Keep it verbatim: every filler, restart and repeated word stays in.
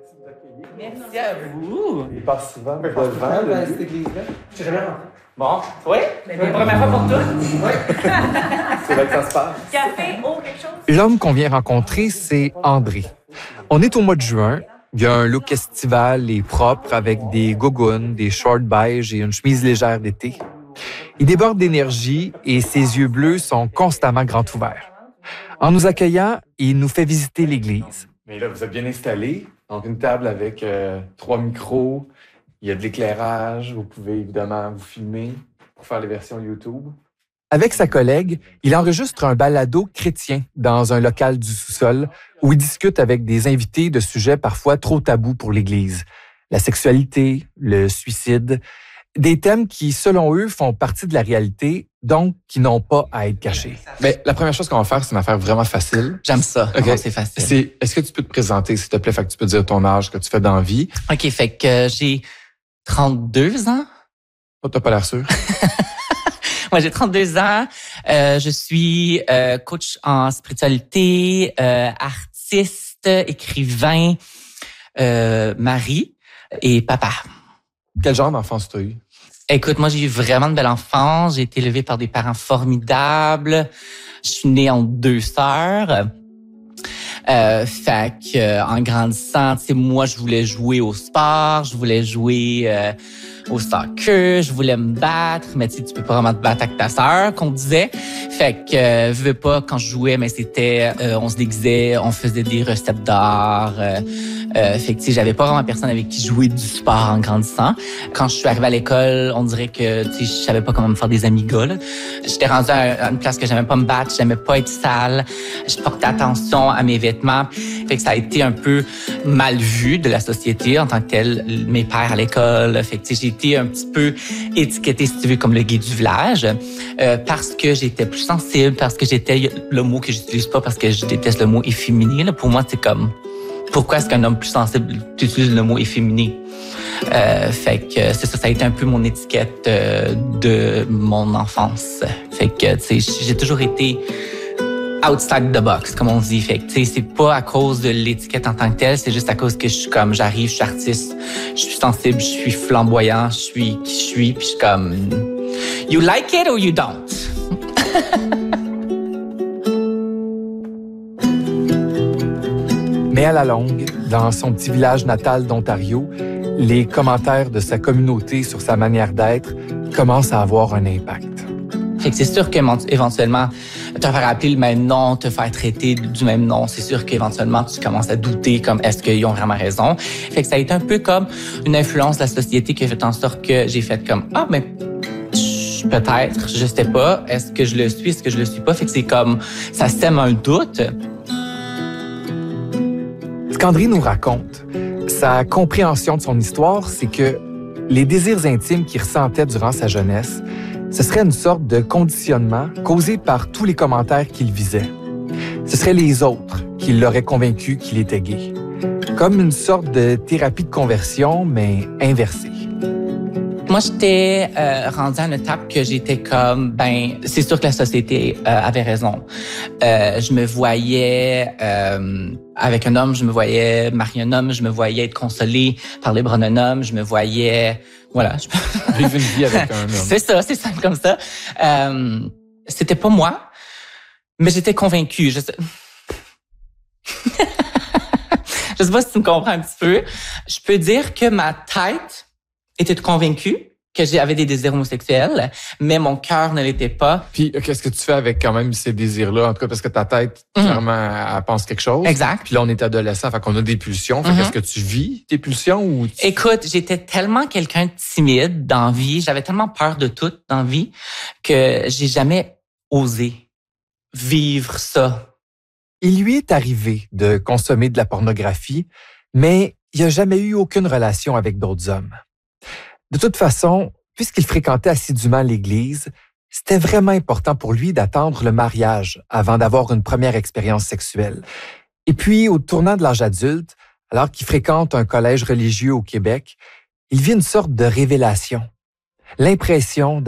Merci à vous. Il passe souvent devant de cette église-là. Je suis jamais rentré. Bon, oui? C'est la première fois pour tous? Oui. C'est là que ça se passe. Café, eau, quelque chose? L'homme qu'on vient rencontrer, c'est André. On est au mois de juin. Il a un look estival et propre avec des gougounes, des shorts beige et une chemise légère d'été. Il déborde d'énergie et ses yeux bleus sont constamment grands ouverts. En nous accueillant, il nous fait visiter l'église. Mais là, vous êtes bien installé. Donc, une table avec euh, trois micros. Il y a de l'éclairage. Vous pouvez évidemment vous filmer pour faire les versions YouTube. Avec sa collègue, il enregistre un balado chrétien dans un local du sous-sol où il discute avec des invités de sujets parfois trop tabous pour l'Église. La sexualité, le suicide, des thèmes qui, selon eux, font partie de la réalité, donc qui n'ont pas à être cachés. Mais la première chose qu'on va faire, c'est une affaire vraiment facile. J'aime ça. OK. Comment c'est facile. C'est, est-ce que tu peux te présenter, s'il te plaît? Fait que tu peux dire ton âge, ce que tu fais dans la vie. OK, fait que euh, j'ai trente-deux ans. Oh, t'as pas l'air sûr. Moi, j'ai trente-deux ans. Euh, je suis euh, coach en spiritualité, euh, artiste, écrivain, euh, mari et papa. Quel genre d'enfance t'as eu? Écoute, moi, j'ai eu vraiment de belle enfance. J'ai été élevée par des parents formidables. Je suis née en deux sœurs. Euh, fait que, euh, en grandissant, tu sais, moi, je voulais jouer au sport, je voulais jouer euh, au soccer, je voulais me battre, mais tu sais, tu peux pas vraiment te battre avec ta sœur, qu'on disait. Fait que, euh, je veux pas, quand je jouais, mais c'était, euh, on se déguisait, on faisait des recettes d'art. Euh, euh, fait que, tu sais, j'avais pas vraiment personne avec qui jouer du sport en grandissant. Quand je suis arrivée à l'école, on dirait que, tu sais, je savais pas comment me faire des amis gars, là. J'étais rendue à une place que j'aimais pas me battre, j'aimais pas être sale, je portais attention à mes vêtements. Fait que ça a été un peu mal vu de la société en tant que tel, mes pères à l'école. Fait que, tu sais, j'ai été un petit peu étiquetée, si tu veux, comme le gay du village, euh, parce que j'étais plus sensible, parce que j'étais, le mot que j'utilise pas parce que je déteste le mot efféminé, là. Pour moi, c'est comme, pourquoi est-ce qu'un homme plus sensible utilise le mot efféminé? Euh, fait que c'est ça, ça a été un peu mon étiquette euh, de mon enfance. Fait que, tu sais, j'ai toujours été outside the box, comme on dit. Fait que, tu sais, c'est pas à cause de l'étiquette en tant que telle, c'est juste à cause que je suis comme, j'arrive, je suis artiste, je suis sensible, je suis flamboyant, je suis qui je suis, puis je suis comme, you like it or you don't? Mais à la longue, dans son petit village natal d'Ontario, les commentaires de sa communauté sur sa manière d'être commencent à avoir un impact. Fait que c'est sûr qu'éventuellement, te faire appeler le même nom, te faire traiter du même nom, c'est sûr qu'éventuellement, tu commences à douter comme est-ce qu'ils ont vraiment raison. Fait que ça a été un peu comme une influence de la société qui a fait en sorte que j'ai fait comme, ah, mais peut-être, je sais pas, est-ce que je le suis, est-ce que je le suis pas? Fait que c'est comme, ça sème un doute. Ce qu'André nous raconte, sa compréhension de son histoire, c'est que les désirs intimes qu'il ressentait durant sa jeunesse, ce serait une sorte de conditionnement causé par tous les commentaires qu'il visait. Ce seraient les autres qui l'auraient convaincu qu'il était gay. Comme une sorte de thérapie de conversion, mais inversée. Moi, j'étais euh, rendue à une étape que j'étais comme, ben, c'est sûr que la société euh, avait raison. Euh, je me voyais euh, avec un homme, je me voyais marier un homme, je me voyais être consolée par les bras d'un homme, je me voyais, voilà. Je... Vivre une vie avec un homme. C'est ça, c'est simple comme ça. Euh, c'était pas moi, mais j'étais convaincue. Je sais... je sais pas si tu me comprends un petit peu. Je peux dire que ma tête était convaincue que j'avais des désirs homosexuels, mais mon cœur ne l'était pas. Puis, qu'est-ce que tu fais avec quand même ces désirs-là? En tout cas, parce que ta tête, mm. clairement, elle pense quelque chose. Exact. Puis là, on est adolescent, fait qu'on a des pulsions. Fait mm-hmm. qu'est-ce que tu vis, tes pulsions? Ou tu... Écoute, j'étais tellement quelqu'un de timide dans la vie, j'avais tellement peur de tout dans la vie que j'ai jamais osé vivre ça. Il lui est arrivé de consommer de la pornographie, mais il n'a jamais eu aucune relation avec d'autres hommes. De toute façon, puisqu'il fréquentait assidûment l'Église, c'était vraiment important pour lui d'attendre le mariage avant d'avoir une première expérience sexuelle. Et puis, au tournant de l'âge adulte, alors qu'il fréquente un collège religieux au Québec, il vit une sorte de révélation. L'impression